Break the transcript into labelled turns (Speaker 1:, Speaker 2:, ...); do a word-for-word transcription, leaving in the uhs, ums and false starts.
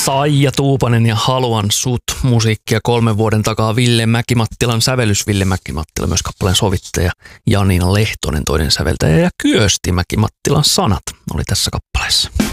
Speaker 1: Saija Tuupanen ja Haluan sut musiikkia kolmen vuoden takaa Ville Mäki-Mattilan sävellys. Ville Mäki-Mattila myös kappaleen sovittaja, Janina Lehtonen toinen säveltäjä ja Kyösti Mäki-Mattilan sanat oli tässä kappaleessa.